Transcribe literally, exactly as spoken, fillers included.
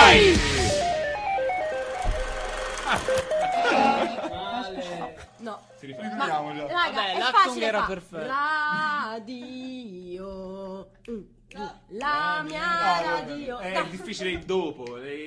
vai! No. Riprendiamolo. Raga, Vabbè, è l'acting facile era fa. perfetto. Radio. La mia No, radio. è Dai. difficile il dopo.